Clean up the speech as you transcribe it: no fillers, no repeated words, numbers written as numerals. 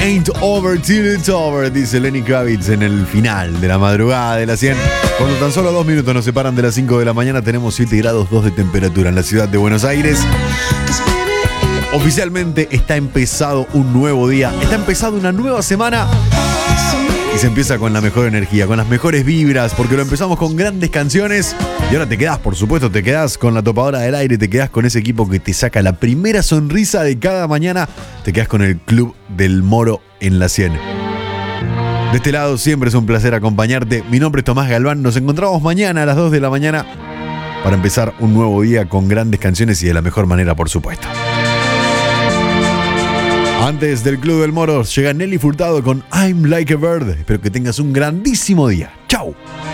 Ain't over till it's over, dice Lenny Kravitz en el final de la madrugada de la 100. Cuando tan solo 2 minutos nos separan de las 5 de la mañana, tenemos 7 grados 2 de temperatura en la ciudad de Buenos Aires. Oficialmente está empezado un nuevo día, está empezado una nueva semana. Y se empieza con la mejor energía, con las mejores vibras, porque lo empezamos con grandes canciones. Y ahora te quedás, por supuesto, te quedás con la topadora del aire, te quedás con ese equipo que te saca la primera sonrisa de cada mañana, te quedás con el Club del Moro en la 100. De este lado siempre es un placer acompañarte. Mi nombre es Tomás Galván, nos encontramos mañana a las 2 de la mañana para empezar un nuevo día con grandes canciones y de la mejor manera, por supuesto. Antes del Club del Moro llega Nelly Furtado con I'm Like a Bird. Espero que tengas un grandísimo día. ¡Chau!